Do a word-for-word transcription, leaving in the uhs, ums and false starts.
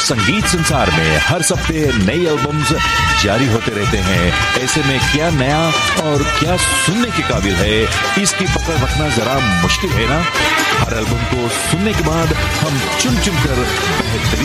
संगीत संसार में हर सप्ताह नई एल्बम्स जारी होते रहते हैं। ऐसे में क्या नया और क्या सुनने के काबिल है, इसकी पकड़ रखना जरा मुश्किल है ना। हर एल्बम को सुनने के बाद हम चुन चुन कर बेहतरीन